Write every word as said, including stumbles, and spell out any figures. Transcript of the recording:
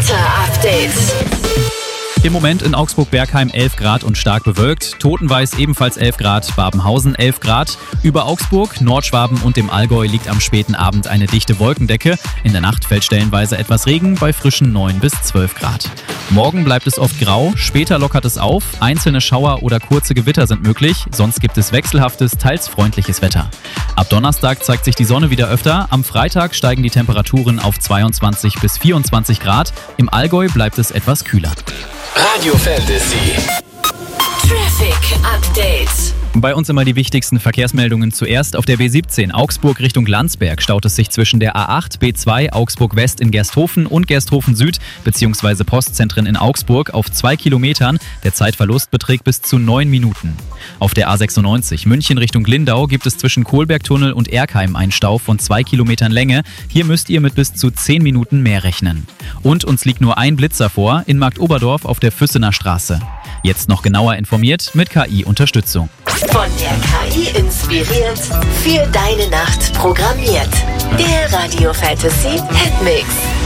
Wetter-Update. Im Moment in Augsburg-Bergheim elf Grad und stark bewölkt. Totenweiß ebenfalls elf Grad, Babenhausen elf Grad. Über Augsburg, Nordschwaben und dem Allgäu liegt am späten Abend eine dichte Wolkendecke. In der Nacht fällt stellenweise etwas Regen bei frischen neun bis zwölf Grad. Morgen bleibt es oft grau, später lockert es auf. Einzelne Schauer oder kurze Gewitter sind möglich. Sonst gibt es wechselhaftes, teils freundliches Wetter. Ab Donnerstag zeigt sich die Sonne wieder öfter. Am Freitag steigen die Temperaturen auf zweiundzwanzig bis vierundzwanzig Grad. Im Allgäu bleibt es etwas kühler. Radio Fantasy. Traffic Update. Bei uns immer die wichtigsten Verkehrsmeldungen zuerst. Auf der B siebzehn Augsburg Richtung Landsberg staut es sich zwischen der A acht, B zwei, Augsburg West in Gersthofen und Gersthofen Süd bzw. Postzentren in Augsburg auf zwei Kilometern. Der Zeitverlust beträgt bis zu neun Minuten. Auf der A sechsundneunzig München Richtung Lindau gibt es zwischen Kohlbergtunnel und Erkheim einen Stau von zwei Kilometern Länge. Hier müsst ihr mit bis zu zehn Minuten mehr rechnen. Und uns liegt nur ein Blitzer vor in Marktoberdorf auf der Füssener Straße. Jetzt noch genauer informiert mit K I-Unterstützung. Von der K I inspiriert, für deine Nacht programmiert. Der Radio Fantasy Hitmix.